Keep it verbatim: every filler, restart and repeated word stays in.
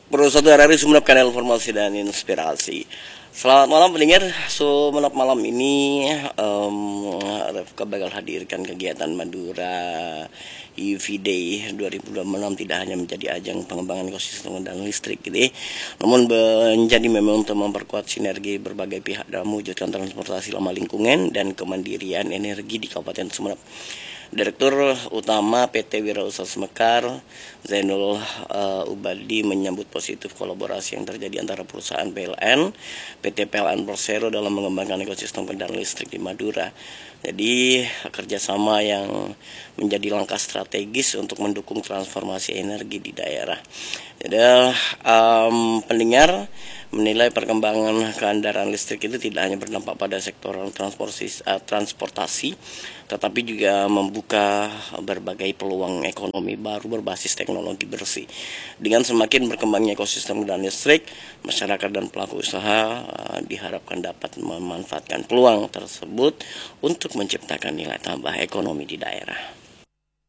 Perusahaan R R I Sumeneb, kanal informasi dan inspirasi. Selamat malam pendengar Sumeneb. Malam ini um, Refka bakal hadirkan kegiatan Madura E V Day dua ribu dua puluh enam tidak hanya menjadi ajang pengembangan ekosistem kendaraan listrik gitu, namun menjadi memang untuk memperkuat sinergi berbagai pihak dalam mewujudkan transportasi ramah lingkungan dan kemandirian energi di Kabupaten Sumeneb. Direktur Utama P T Wirausaha Semekar, Zainul uh, Ubadi, menyambut positif kolaborasi yang terjadi antara perusahaan P L N, P T P L N Persero dalam mengembangkan ekosistem kendaraan listrik di Madura. Jadi kerjasama yang menjadi langkah strategis untuk mendukung transformasi energi di daerah. Jadi um, pendengar menilai perkembangan kendaraan listrik itu tidak hanya berdampak pada sektor transportasi, uh, transportasi tetapi juga membuka berbagai peluang ekonomi baru berbasis teknologi bersih. Dengan semakin berkembangnya ekosistem kendaraan listrik, masyarakat dan pelaku usaha uh, diharapkan dapat memanfaatkan peluang tersebut untuk menciptakan nilai tambah ekonomi di daerah.